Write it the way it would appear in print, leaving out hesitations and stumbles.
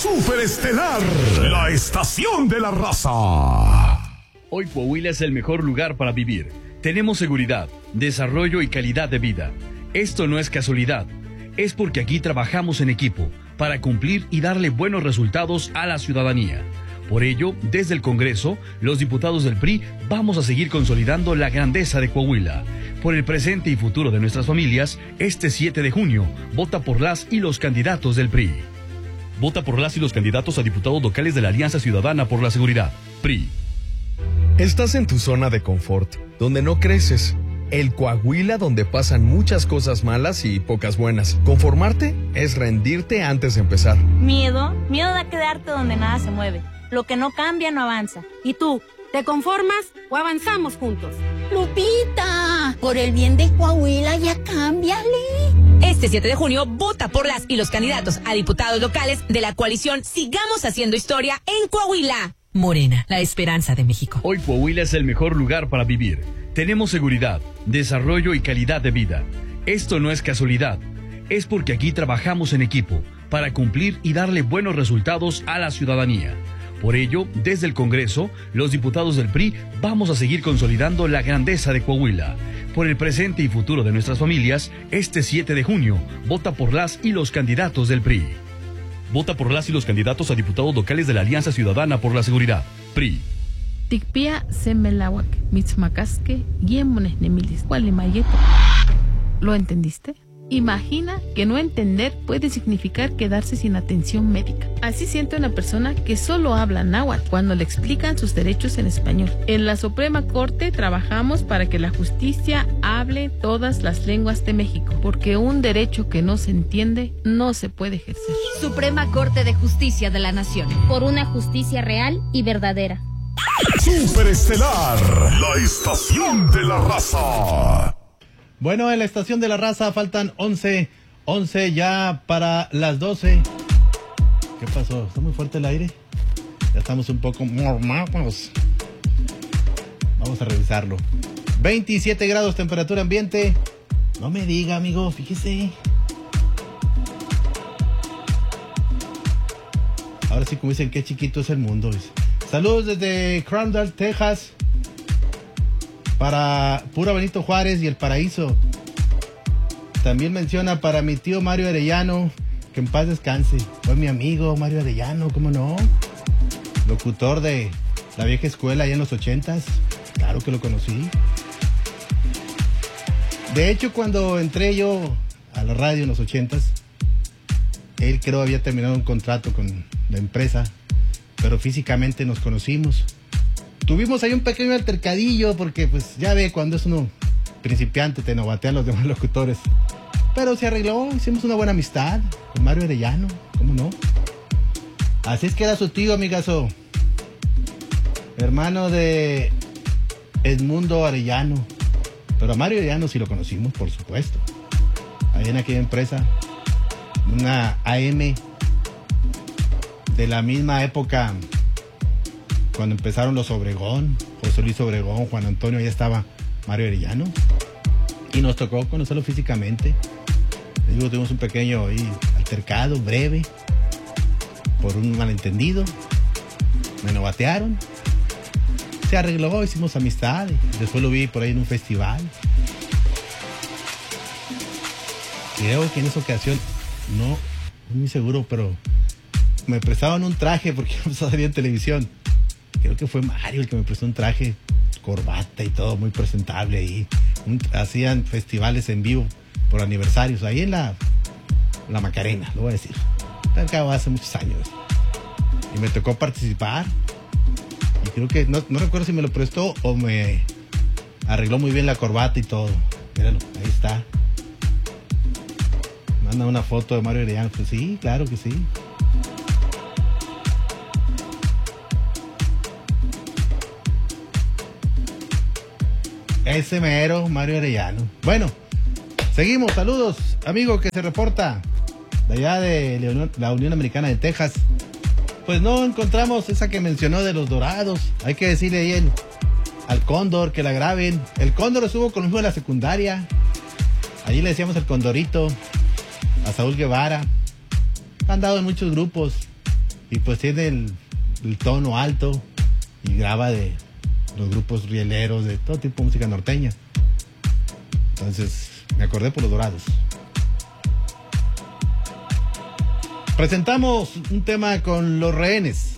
Superestelar, la estación de la raza. Hoy Coahuila es el mejor lugar para vivir. Tenemos seguridad, desarrollo y calidad de vida. Esto no es casualidad, es porque aquí trabajamos en equipo para cumplir y darle buenos resultados a la ciudadanía. Por ello, desde el Congreso, los diputados del PRI vamos a seguir consolidando la grandeza de Coahuila. Por el presente y futuro de nuestras familias, este 7 de junio, vota por las y los candidatos del PRI. Vota por las y los candidatos a diputados locales de la Alianza Ciudadana por la Seguridad, PRI. Estás en tu zona de confort, donde no creces. El Coahuila donde pasan muchas cosas malas y pocas buenas. Conformarte es rendirte antes de empezar. Miedo da quedarte donde nada se mueve. Lo que no cambia no avanza. ¿Y tú, te conformas o avanzamos juntos? Lupita, por el bien de Coahuila ya cámbiale. Este 7 de junio, vota por las y los candidatos a diputados locales de la coalición Sigamos Haciendo Historia en Coahuila. Morena, la esperanza de México. Hoy Coahuila es el mejor lugar para vivir. Tenemos seguridad, desarrollo y calidad de vida. Esto no es casualidad, es porque aquí trabajamos en equipo para cumplir y darle buenos resultados a la ciudadanía. Por ello, desde el Congreso, los diputados del PRI vamos a seguir consolidando la grandeza de Coahuila. Por el presente y futuro de nuestras familias, este 7 de junio, vota por las y los candidatos del PRI. Vota por las y los candidatos a diputados locales de la Alianza Ciudadana por la Seguridad, PRI. Tikpia semelawak, mitzmacasque, guiemones nemilis, gualimayeto. ¿Lo entendiste? Imagina que no entender puede significar quedarse sin atención médica. Así siente una persona que solo habla náhuatl cuando le explican sus derechos en español. En la Suprema Corte trabajamos para que la justicia hable todas las lenguas de México, porque un derecho que no se entiende no se puede ejercer. Suprema Corte de Justicia de la Nación. Por una justicia real y verdadera. Superestelar, la estación de la raza. Bueno, en la estación de la raza faltan 11 ya para las 12. ¿Qué pasó? ¿Está muy fuerte el aire? Ya estamos un poco mormados. Vamos a revisarlo. 27 grados temperatura ambiente. No me diga, amigo, fíjese. Ahora sí, como dicen, qué chiquito es el mundo. Saludos desde Crandall, Texas. Para Pura Benito Juárez y El Paraíso. También menciona para mi tío Mario Arellano, que en paz descanse. Fue mi amigo Mario Arellano, ¿cómo no? Locutor de la vieja escuela allá en los 80s. Claro que lo conocí. De hecho, cuando entré yo a la radio en los 80s, él creo había terminado un contrato con la empresa, pero físicamente nos conocimos. Tuvimos ahí un pequeño altercadillo porque pues ya ve, cuando es uno principiante te novatean los demás locutores. Pero se arregló, hicimos una buena amistad con Mario Arellano, ¿cómo no? Así es que era su tío, amigazo. Hermano de Edmundo Arellano. Pero a Mario Arellano sí lo conocimos, por supuesto. Ahí en aquella empresa, una AM de la misma época. Cuando empezaron los Obregón, José Luis Obregón, Juan Antonio, ya estaba Mario Arellano. Y nos tocó conocerlo físicamente. Les digo, tuvimos un pequeño altercado, breve, por un malentendido. Me novatearon. Se arregló, hicimos amistad. Después lo vi por ahí en un festival. Creo que en esa ocasión, no muy seguro, pero me prestaban un traje porque no salía en televisión. Creo que fue Mario el que me prestó un traje, corbata y todo, muy presentable ahí. Hacían festivales en vivo por aniversarios, ahí en la Macarena, lo voy a decir. Acá hace muchos años. Y me tocó participar. Y creo que, no recuerdo si me lo prestó o me arregló muy bien la corbata y todo. Míralo, ahí está. Manda una foto de Mario Arellano. Pues sí, claro que sí. Ese mero, Mario Arellano. Bueno, seguimos. Saludos, amigo que se reporta de allá de la Unión Americana de Texas. Pues no encontramos esa que mencionó de los Dorados. Hay que decirle ahí al Cóndor que la graben. El Cóndor estuvo conmigo en la secundaria. Allí le decíamos el Condorito. A Saúl Guevara. Han dado en muchos grupos. Y pues tiene el tono alto y graba de los grupos rieleros, de todo tipo de música norteña. Entonces me acordé por Los Dorados. Presentamos un tema con Los Rehenes.